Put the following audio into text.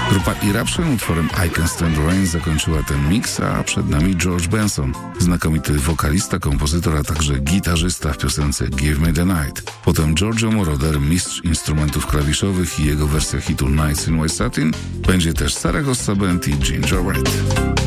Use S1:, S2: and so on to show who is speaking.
S1: Grupa Eruption utworem I Can Stand Rain zakończyła ten mix, a przed nami George Benson, znakomity wokalista, kompozytor, a także gitarzysta w piosence Give Me The Night. Potem Giorgio Moroder, mistrz instrumentów klawiszowych i jego wersja hitu Nights in White Satin. Będzie też Sarah Gossa Band i Ginger Red.